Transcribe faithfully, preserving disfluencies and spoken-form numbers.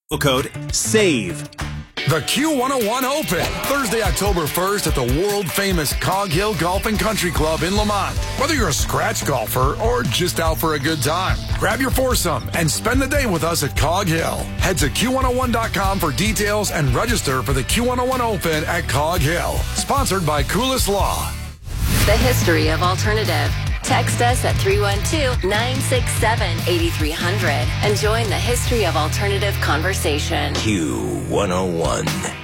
Code SAVE. The Q one oh one Open, Thursday, October first at the world-famous Cog Hill Golf and Country Club in Lamont. Whether you're a scratch golfer or just out for a good time, grab your foursome and spend the day with us at Cog Hill. Head to Q one oh one dot com for details and register for the Q one oh one Open at Cog Hill. Sponsored by Coulis Law. The history of alternative. Text us at three one two, nine six seven, eight three zero zero and join the History of Alternative conversation. Q one oh one.